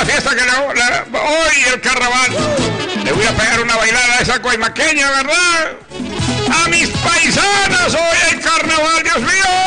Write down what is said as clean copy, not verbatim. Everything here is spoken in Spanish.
fiesta que hoy el carnaval. Le voy a pegar una bailada a esa coimaqueña, ¿verdad? A mis paisanas hoy el carnaval, Dios mío.